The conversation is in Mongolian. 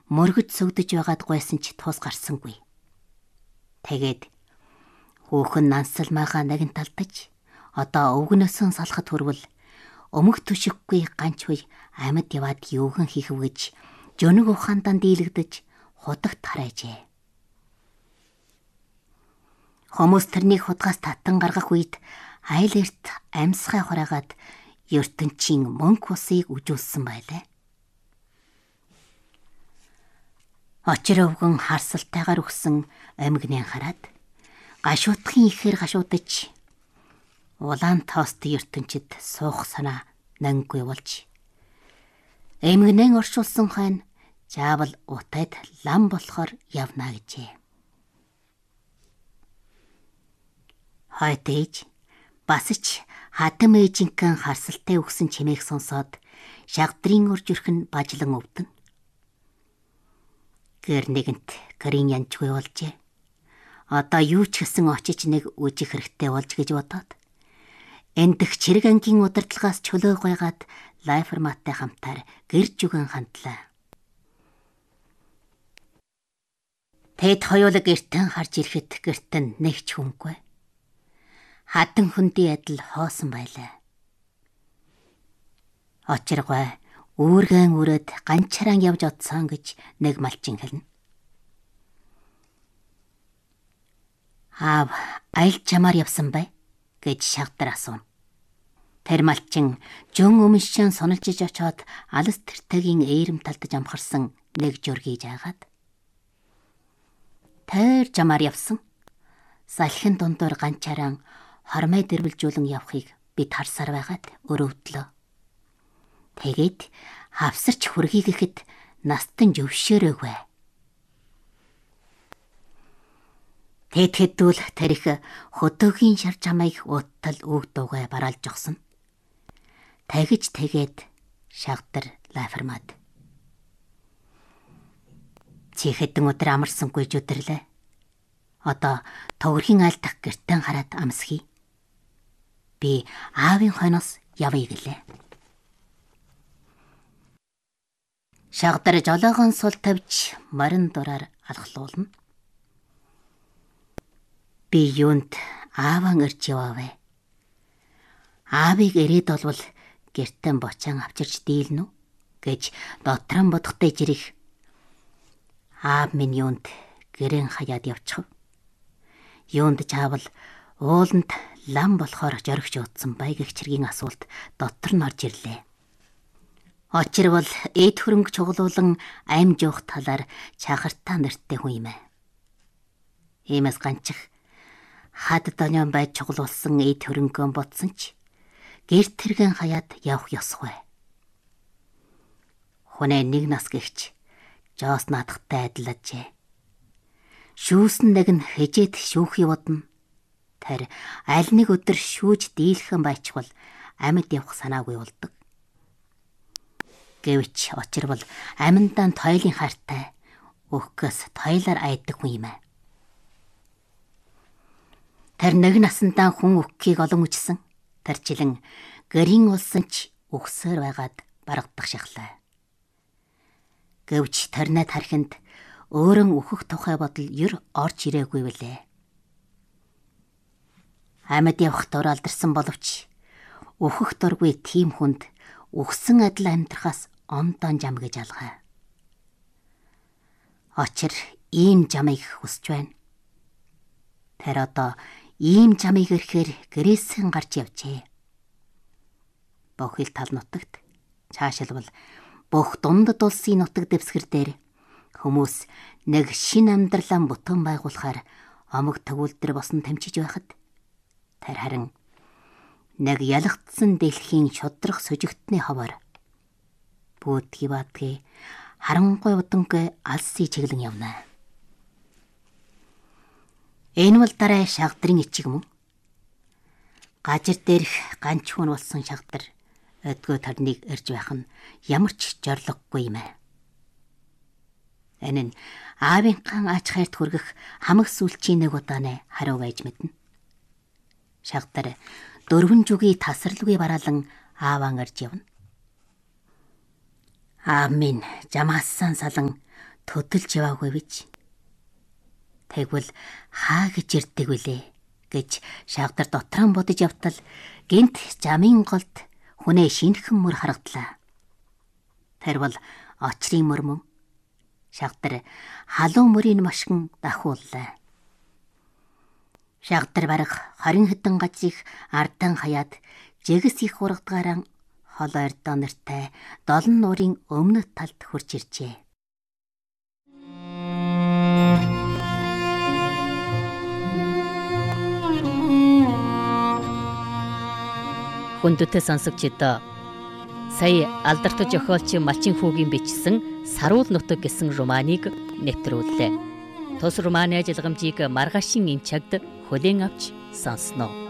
мөргөж сүгдэж байгаад гойсон ч тус гарсангүй. Тэгээд хүүхэн нансалмаагаа нэгэн талдаж одоо өвгнөөсөн салахад хүрвэл өмг түшихгүй ганч үе амьд яваад юуган хийх вэ гэж жөнөг ухаандаа дийлэгдэж худагт харайжээ. Хүмүүс тэрнийг худгаас татан гаргах үед айл эрт амьсгай хураагаад ертөнцийн мөнх усыг үжүүлсэн байлаа. Очир өвгөн харсалтайгаар өгсөн амьгнээ хараад гашуутхын ихээр гашуудаж улаан тост ертөнцид суух санаа нангүй болж эмгэнэн оршуулсан хойно заавал утайд лам болохоор явна гэжээ. Хойд ээж бас ч хатам ээжинхэн харсалтай өгсөн чимээг сонсоод шагдрын өржөрх нь бажлан өвдөн. Гэр нэгэнт гэрийн янчгүй болжээ. Одоо юу ч гэсэн очиж нэг үжих хэрэгтэй болж гэж бодоод эндх чирэг ангийн удирдлагаас чөлөө гойгаад лайформаттай хамтаар гэр жүгэн хандлаа. Тэд хоёулаа гэртэн харж ирэхэд гэртэн нэг ч хүнгүй. Хадан хөндий адил хоосон байлаа. Очиргой үүргэн үрээд ганчраан явж одсон гэж нэг малчин хэлнэ. Аав, айл чамаар явсан бай гэж шагдар асуув. Тэр малчин жөн өмшөн сонолжиж очоод алс тэртэгийн ээрэм талдаж амхарсан нэг жургийж айгаад. Тэр чамаар явсан. Салхин дундуур ганчараан хормой дэрвэлжүүлэн явахыг бид харсаар байгаад өрөвдлөө. Тэгээд хавсарч хүргий гэхэд настан зөвшөөрөөгүй. Тэд хэдүүл тэрх хөдөөгийн шар чамайг уттал үг дуугай бараалж огсон. Тэгж тэгээд шагдар лайформат. Чи хэдэн өдөр амарсангүй ч өдөрлөө. Одоо төгөрхийн айлдах гэртэн хараад амсхий. Би аавын хойноос явъя гэлээ. Шагдар жолоогоон сул тавьж морин дураар алхлуулна. Би юунд ааван ирж яваавэ. Аавыг ирээд болвол гэртэн бочаан авчирч дийлнэ үү гэж дотрон бодохтой жирэх. Аав минь юунд гэрэн хаяад явчих. Юунд чаавал ууланд лам болохоор жоригч утсан бай гэх чиргийн асуулт дотор нь орж ирлээ. Очир бол эд хөрөнгө чуглуулан ам жуух талаар чахартаа нэртэй хүн юм ээ. Иймээс ганчих хад донион байж чуглуулсан эд хөрөнгөө ботсон ч гэр тэргэн хаяад явах ёсгүй. Хүнээ нэг нас гихч жоос наадахтай адилажээ. Шүүсэн нэг нь хежээд шүүх явдна. Тэр аль нэг өдөр шүүж дийлхэн байчвал амьд явах санаагүй болдог. Гэвч очир бол аминдаа тойлын хартай өгөхөөс тойлоор айдаг хүн юм аа. Тэр нэг насандаа хүн өгөхийг олон үжсэн. Тэрчлэн гэрийн улсан ч өгсөөр байгаад барагдах шахлаа. Гэвч тэрнээ тархинд өөрөн өөхөх тухай бодол ер орж ирээгүй билээ. Амьд явах дур алдарсан боловч өөхөх дургүй тийм хүнд өгсөн адил амьдрахаас ондон жам гэж алгаа. Очир ийм жамыг хүсэж байна. Тэр одоо ийм жамыг ирэхээр гэрээсэн гарч явжээ. Бохил тал нутагт цаашилбал бүх дундад улсын нутаг дэвсгэр дээр хүмүүс нэг шин амьдралаа бүтэн байгуулахаар омог төгөлдөр босон тамчиж байхад тэр харин нэг ялагдсан дэлхийн шудрах сүжигтний ховор бүүдги бадги харангуй удангүй алсын чиглэн явна. Энэ бол дараа шагдрын ичиг мөн. Гажир дээрх ганч хүн болсон шагдар өдгөө тарныг ирж байх нь ямар ч жорлоггүй юм аа. Энэ нь аавынхан ач хайрт хүргэх хамаг сүлчийн нэг удааны хариу байж мэднэ. Шагдар дөрвөн жүгийн тасралгүй бараалан ааван ирж явна. Аав минь жамаассан салан төдөлж яваагүй бич. Тэгвэл хаа гэж ирдэг вүлээ гэж Шавдар дотроо бодож явтал гинт замын голд хүнээ шинхэн мөр харагдлаа. Тэр бол очрын мөр мөн. Шавдар халуун мөрийг машгин дахууллаа. Шавдар бараг 20 хэдэн газрыг ардан хаяад жигс их ургадгаараа хол ойрдоо нартай долон нуурын өмнөд талд хурж иржээ. Хүндэтэй сонсогчдоо сая алдартай зохиолч Малчин хүүгийн бичсэн Саруул нутаг гэсэн романыг нэвтрүүллээ. Тус романы ажиллагамжийг маргаашийн энэ цагт хүлээн авч сонсноо.